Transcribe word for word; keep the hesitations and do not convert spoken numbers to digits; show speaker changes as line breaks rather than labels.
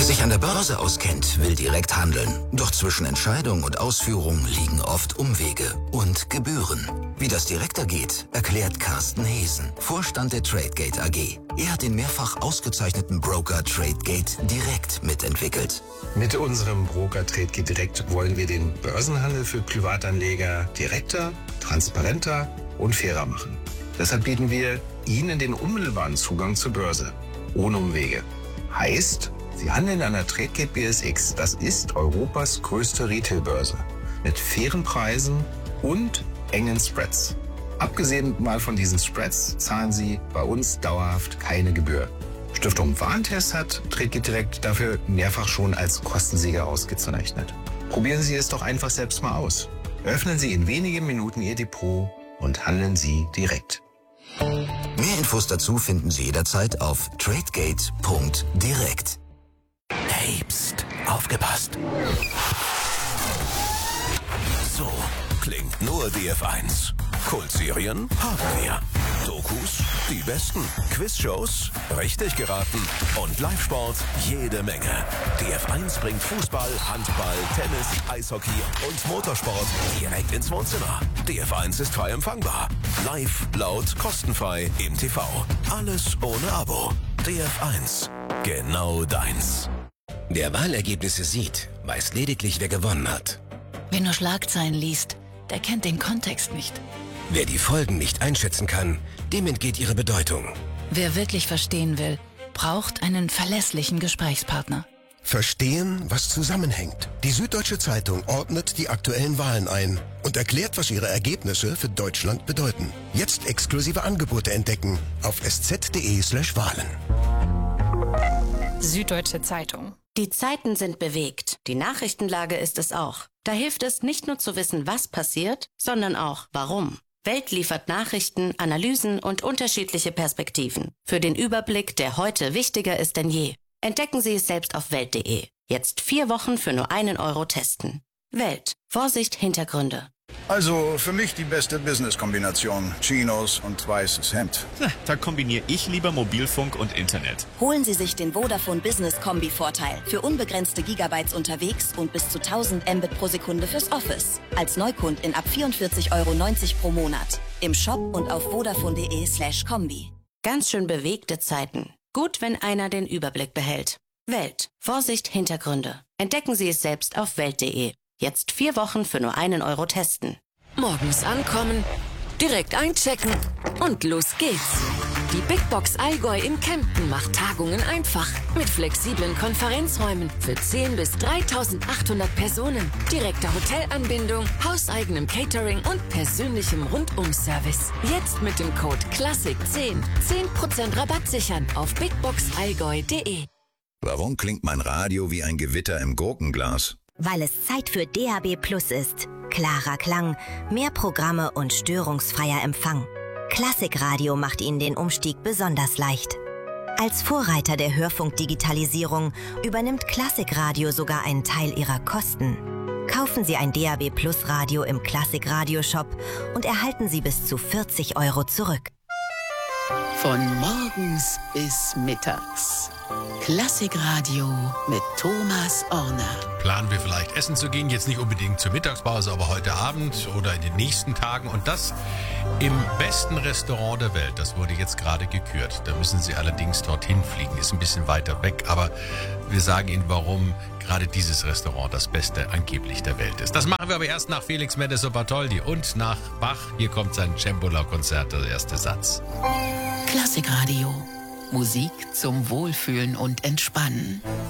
Wer sich an der Börse auskennt, will direkt handeln. Doch zwischen Entscheidung und Ausführung liegen oft Umwege und Gebühren. Wie das direkter geht, erklärt Carsten Hesen, Vorstand der Tradegate A G. Er hat den mehrfach ausgezeichneten Broker Tradegate direkt mitentwickelt.
Mit unserem Broker Tradegate Direkt wollen wir den Börsenhandel für Privatanleger direkter, transparenter und fairer machen. Deshalb bieten wir Ihnen den unmittelbaren Zugang zur Börse, ohne Umwege. Heißt, Sie handeln an der Tradegate B S X. Das ist Europas größte Retailbörse mit fairen Preisen und engen Spreads. Abgesehen mal von diesen Spreads zahlen Sie bei uns dauerhaft keine Gebühr. Stiftung Warentest hat Tradegate Direkt dafür mehrfach schon als Kostensieger ausgezeichnet. Probieren Sie es doch einfach selbst mal aus. Öffnen Sie in wenigen Minuten Ihr Depot und handeln Sie direkt.
Mehr Infos dazu finden Sie jederzeit auf tradegate punkt direkt. Hey, pst, aufgepasst. So klingt nur D F eins. Kultserien haben wir. Dokus, die besten. Quizshows, richtig geraten. Und Live-Sport, jede Menge. D F eins bringt Fußball, Handball, Tennis, Eishockey und Motorsport direkt ins Wohnzimmer. D F eins ist frei empfangbar. Live, laut, kostenfrei im T V. Alles ohne Abo. D F eins. Genau deins.
Wer Wahlergebnisse sieht, weiß lediglich, wer gewonnen hat.
Wer nur Schlagzeilen liest, der kennt den Kontext nicht.
Wer die Folgen nicht einschätzen kann, dem entgeht ihre Bedeutung.
Wer wirklich verstehen will, braucht einen verlässlichen Gesprächspartner.
Verstehen, was zusammenhängt. Die Süddeutsche Zeitung ordnet die aktuellen Wahlen ein und erklärt, was ihre Ergebnisse für Deutschland bedeuten. Jetzt exklusive Angebote entdecken auf sz.de slash Wahlen.
Süddeutsche Zeitung.
Die Zeiten sind bewegt. Die Nachrichtenlage ist es auch. Da hilft es nicht nur zu wissen, was passiert, sondern auch warum. Welt liefert Nachrichten, Analysen und unterschiedliche Perspektiven. Für den Überblick, der heute wichtiger ist denn je. Entdecken Sie es selbst auf welt punkt de. Jetzt vier Wochen für nur einen Euro testen. Welt. Vorsicht, Hintergründe.
Also für mich die beste Business-Kombination. Chinos und weißes Hemd.
Da kombiniere ich lieber Mobilfunk und Internet.
Holen Sie sich den Vodafone Business Kombi-Vorteil. Für unbegrenzte Gigabytes unterwegs und bis zu tausend Mbit pro Sekunde fürs Office. Als Neukundin ab vierundvierzig Euro neunzig pro Monat. Im Shop und auf vodafone.de slash Kombi.
Ganz schön bewegte Zeiten. Gut, wenn einer den Überblick behält. Welt. Vorsicht, Hintergründe. Entdecken Sie es selbst auf welt punkt de. Jetzt vier Wochen für nur einen Euro testen.
Morgens ankommen, direkt einchecken und los geht's. Die Big Box Allgäu in Kempten macht Tagungen einfach. Mit flexiblen Konferenzräumen für zehn bis dreitausendachthundert Personen. Direkter Hotelanbindung, hauseigenem Catering und persönlichem Rundum-Service. Jetzt mit dem Code Classic zehn. zehn Prozent Rabatt sichern auf bigboxallgäu punkt de.
Warum klingt mein Radio wie ein Gewitter im Gurkenglas?
Weil es Zeit für D A B Plus ist. Klarer Klang, mehr Programme und störungsfreier Empfang. Klassikradio macht Ihnen den Umstieg besonders leicht. Als Vorreiter der Hörfunkdigitalisierung übernimmt Klassikradio sogar einen Teil Ihrer Kosten. Kaufen Sie ein D A B Plus Radio im Klassikradio-Shop und erhalten Sie bis zu vierzig Euro zurück.
Von morgens bis mittags. Klassikradio mit Thomas Orner.
Planen wir vielleicht essen zu gehen, jetzt nicht unbedingt zur Mittagspause, aber heute Abend oder in den nächsten Tagen. Und das im besten Restaurant der Welt. Das wurde jetzt gerade gekürt. Da müssen Sie allerdings dorthin fliegen. Ist ein bisschen weiter weg, aber wir sagen Ihnen, warum gerade dieses Restaurant das Beste angeblich der Welt ist. Das machen wir aber erst nach Felix Mendes Bartholdy und nach Bach. Hier kommt sein Cembalo-Konzert, der erste Satz.
Klassikradio. Musik zum Wohlfühlen und Entspannen.